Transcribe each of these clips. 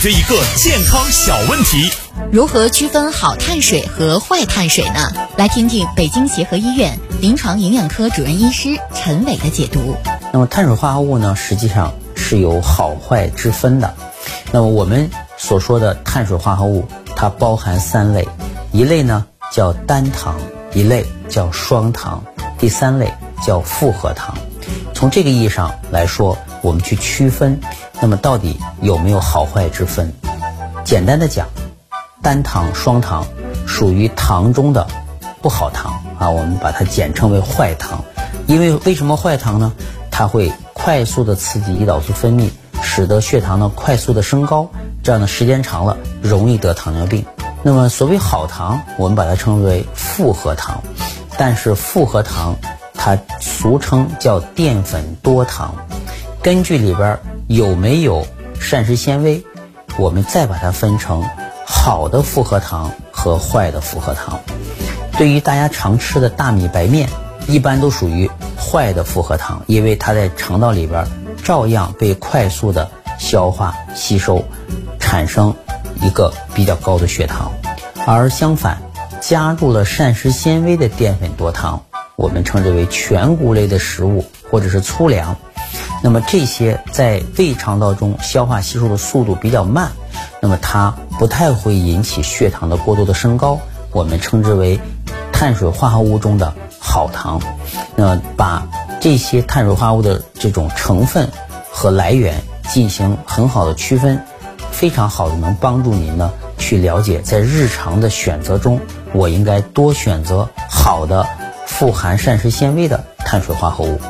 这一个健康小问题， 如何区分好碳水和坏碳水呢？来听听北京协和医院临床营养科主任医师陈伟的解读。 那么碳水化合物呢，实际上是有好坏之分的。那么我们所说的碳水化合物，它包含3类，一类呢叫单糖，一类叫双糖，第3类叫复合糖。从这个意义上来说，我们去区分，那么到底有没有好坏之分？简单的讲，单糖、双糖属于糖中的不好糖啊，我们把它简称为坏糖。为什么坏糖呢？它会快速的刺激胰岛素分泌，使得血糖呢快速的升高，这样的时间长了容易得糖尿病。那么所谓好糖，我们把它称为复合糖，但是复合糖它俗称叫淀粉多糖，根据里边有没有膳食纤维，我们再把它分成好的复合糖和坏的复合糖。对于大家常吃的大米白面，一般都属于坏的复合糖，因为它在肠道里边照样被快速的消化吸收，产生一个比较高的血糖。而相反，加入了膳食纤维的淀粉多糖，我们称之为全谷类的食物或者是粗粮，那么这些在胃肠道中消化吸收的速度比较慢，那么它不太会引起血糖的过度的升高，我们称之为碳水化合物中的好糖。那么把这些碳水化合物的这种成分和来源进行很好的区分，非常好的能帮助您呢去了解在日常的选择中，我应该多选择好的富含膳食纤维的碳水化合物。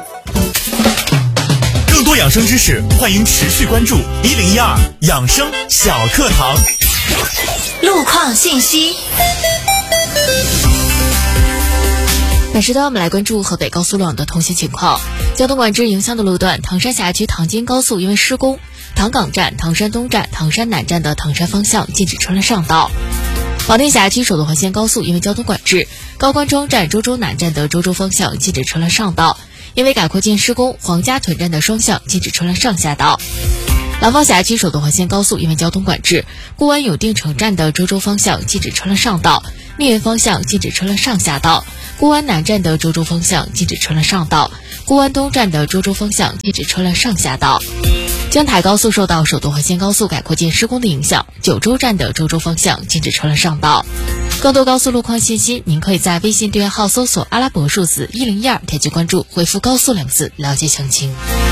更多养生知识，欢迎持续关注1012养生小课堂。 路况信息。 本时段我们来关注河北高速路网的通行情况。交通管制影响的路段，唐山辖区唐津高速因为施工，唐岗站、唐山东站、唐山南站的唐山方向禁止车辆上道。保定辖区首都环线高速因为交通管制，高官庄站、周州南站的周州方向禁止车辆上道，因为改扩建施工，黄家屯站的双向禁止车辆上下道。廊坊辖区首都环线高速因为交通管制，固安永定城站的周州方向禁止车辆上道，密云方向禁止车辆上下道，固安南站的周州方向禁止车辆上道，固安东站的周州方向禁止车辆上下道。江台高速受到首都环线高速改扩建施工的影响，九州站的周州方向禁止车辆上道。更多高速路况信息，您可以在微信对话号搜索阿拉伯数字1012，点击关注，回复高速2字了解详情。